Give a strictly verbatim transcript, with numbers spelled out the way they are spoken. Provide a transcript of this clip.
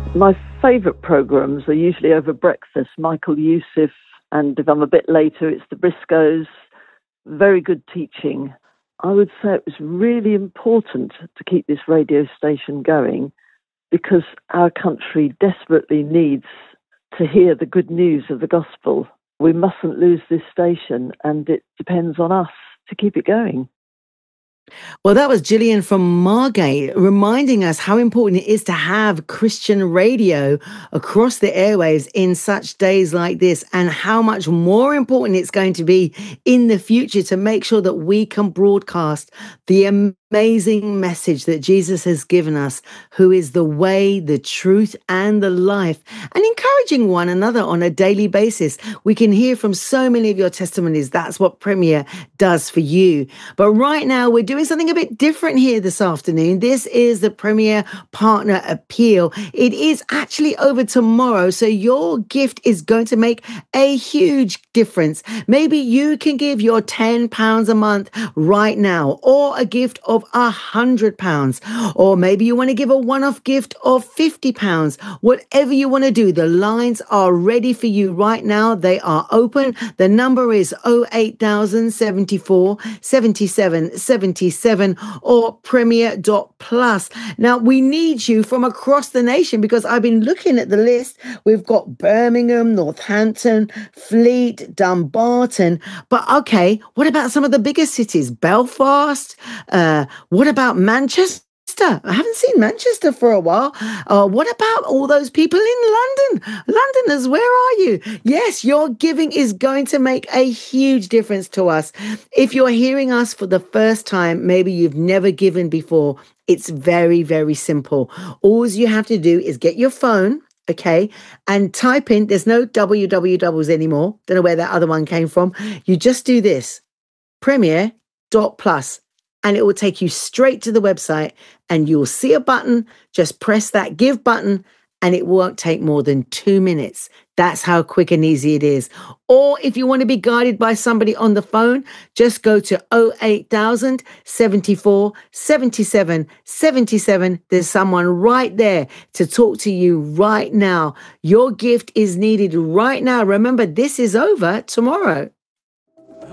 My favourite programmes are usually over breakfast. Michael Youssef, and if I'm a bit later, it's the Briscoes. Very good teaching. I would say it was really important to keep this radio station going because our country desperately needs to hear the good news of the gospel. We mustn't lose this station, and it depends on us to keep it going. Well, that was Gillian from Margate reminding us how important it is to have Christian radio across the airwaves in such days like this, and how much more important it's going to be in the future to make sure that we can broadcast the amazing message that Jesus has given us, who is the way, the truth, and the life, and encouraging one another on a daily basis. We can hear from so many of your testimonies. That's what Premier does for you. But right now, we're doing something a bit different here this afternoon. This is the Premier Partner Appeal. It is actually over tomorrow, so your gift is going to make a huge difference. Maybe you can give your ten pounds a month right now, or a gift of one hundred pounds, or maybe you want to give a one-off gift of fifty pounds. Whatever you want to do, the lines are ready for you right now. They are open. The number is oh eight thousand seventy-four seventy-seven seventy-seven or premier dot plus. Now, we need you from across the nation because I've been looking at the list. We've got Birmingham, Northampton, Fleet, Dumbarton. But okay, what about some of the bigger cities? Belfast? Uh, what about Manchester? I haven't seen Manchester for a while. Uh, what about all those people in London? Londoners, where are you? Yes, your giving is going to make a huge difference to us. If you're hearing us for the first time, maybe you've never given before, it's very, very simple. All you have to do is get your phone, okay, and type in, there's no wwws anymore. Don't know where that other one came from. You just do this, premier dot plus. And it will take you straight to the website and you'll see a button. Just press that give button and it won't take more than two minutes. That's how quick and easy it is. Or if you want to be guided by somebody on the phone, just go to oh eight thousand seventy-four seventy-seven seventy-seven. There's someone right there to talk to you right now. Your gift is needed right now. Remember, this is over tomorrow.